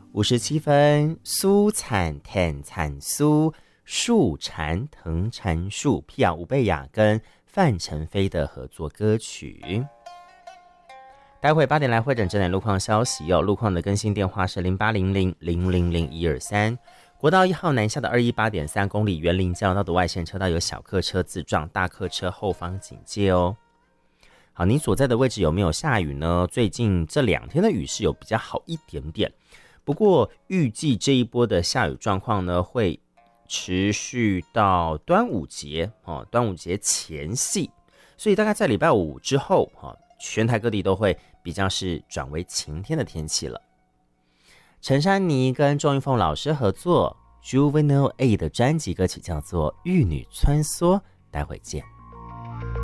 57分，苏惨甜惨苏，树蝉藤缠树，皮亚吴贝雅跟范丞飞的合作歌曲。待会8点来会诊整点路况消息哦，路况的更新电话是0800000123。国道1号南下的218.3公里园林交流道的外线车道有小客车自撞，大客车后方警戒哦。好，你所在的位置有没有下雨呢？最近这2天的雨势有比较好一点点，不过预计这一波的下雨状况呢会持续到端午节哦，端午节前夕，所以大概在礼拜5之后全台各地都会比较是转为晴天的天气了。陈珊妮跟钟玉凤老师合作 Juvenile A 的专辑歌曲叫做《玉女穿梭》，待会见。